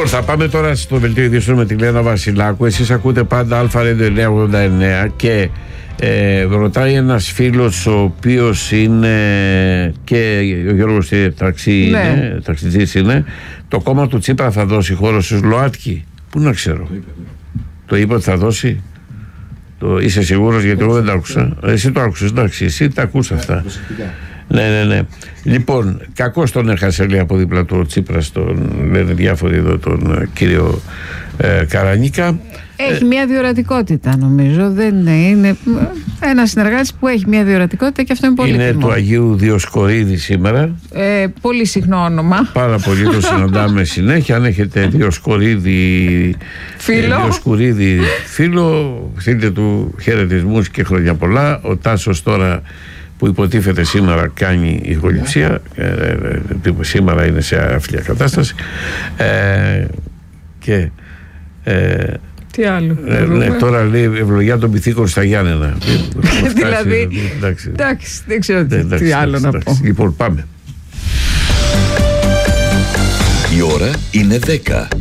Λοιπόν, θα πάμε τώρα στο δελτίο ειδήσεων με τη Λένα Βασιλάκου. Εσείς ακούτε πάντα Α989 και ρωτάει ένας φίλος, ο οποίος είναι και ο Γιώργος ταξιτζής είναι, το κόμμα του Τσίπρα θα δώσει χώρο στους ΛΟΑΤΚΙ. Πού να ξέρω. Το είπε ότι θα δώσει. Είσαι σίγουρος? Γιατί εγώ δεν τα άκουσα. Εσύ το άκουσες, εντάξει, εσύ τα ακούς αυτά. Ναι. Λοιπόν, κακώς τον έχασε, λέει, από δίπλα του ο Τσίπρας, τον λένε διάφοροι εδώ, τον κύριο Καρανίκα. Έχει μια διορατικότητα, νομίζω. Δεν είναι ένας συνεργάτης που έχει μια διορατικότητα και αυτό είναι πολύ Είναι του Αγίου Διοσκορίδη σήμερα. Πολύ συχνό όνομα. Πάρα πολύ, το συναντάμε συνέχεια. Αν έχετε Διοσκορίδη φίλο, στείλτε του χαιρετισμούς και χρόνια πολλά. Ο Τάσος τώρα, που υποτίθεται σήμερα κάνει ηχοληψία, σήμερα είναι σε άθλια κατάσταση, και τι άλλο. Τώρα λέει ευλογιά των πυθίκων στα Γιάννενα. Δηλαδή, εντάξει, δεν ξέρω τι άλλο να πω. Λοιπόν, πάμε. Η ώρα είναι 10.